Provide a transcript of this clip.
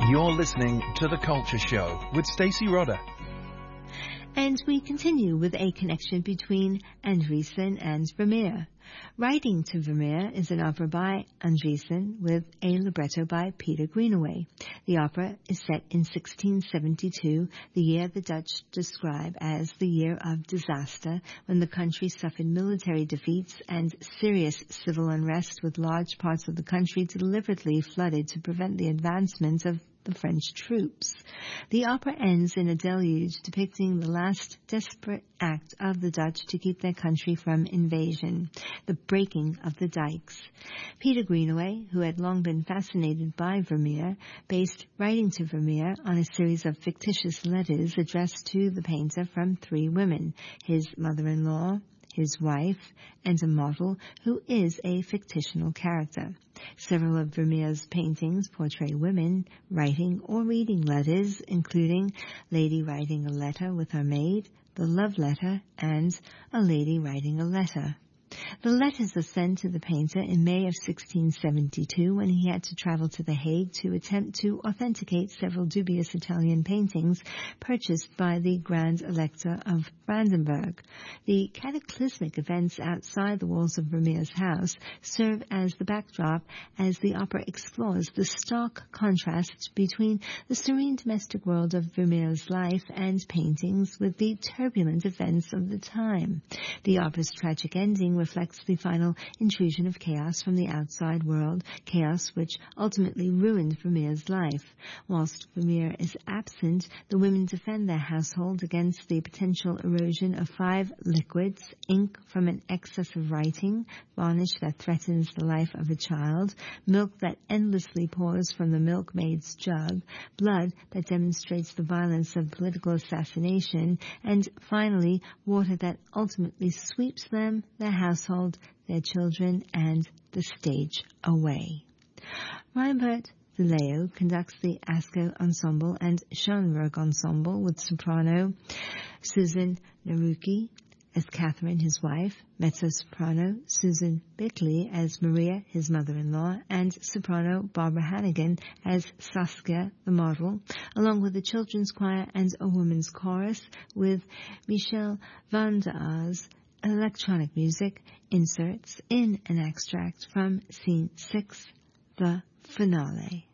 You're listening to The Culture Show with Stacey Rodder. And we continue with a connection between Andreessen and Vermeer. Riding to Vermeer is an opera by Andreessen with a libretto by Peter Greenaway. The opera is set in 1672, the year the Dutch describe as the year of disaster, when the country suffered military defeats and serious civil unrest, with large parts of the country deliberately flooded to prevent the advancement of the French troops. The opera ends in a deluge depicting the last desperate act of the Dutch to keep their country from invasion, the breaking of the dikes. Peter Greenaway, who had long been fascinated by Vermeer, based Riding to Vermeer on a series of fictitious letters addressed to the painter from three women, his mother-in-law, his wife, and a model who is a fictional character. Several of Vermeer's paintings portray women writing or reading letters, including Lady Writing a Letter with Her Maid, The Love Letter, and A Lady Writing a Letter. The letters are sent to the painter in May of 1672 when he had to travel to The Hague to attempt to authenticate several dubious Italian paintings purchased by the Grand Elector of Brandenburg. The cataclysmic events outside the walls of Vermeer's house serve as the backdrop as the opera explores the stark contrast between the serene domestic world of Vermeer's life and paintings with the turbulent events of the time. The opera's tragic ending reflects the final intrusion of chaos from the outside world, chaos which ultimately ruined Vermeer's life. Whilst Vermeer is absent, the women defend their household against the potential erosion of 5 liquids: ink from an excess of writing, varnish that threatens the life of a child, milk that endlessly pours from the milkmaid's jug, blood that demonstrates the violence of political assassination, and finally, water that ultimately sweeps them, their household, their children, and the stage away. Reinbert de Leo conducts the Asco Ensemble and Schoenberg Ensemble with soprano Susan Naruki as Catherine, his wife, mezzo-soprano Susan Bickley as Maria, his mother-in-law, and soprano Barbara Hannigan as Saskia, the model, along with a children's choir and a women's chorus with Michel van der Aars. Electronic music inserts in an extract from Scene 6, the finale.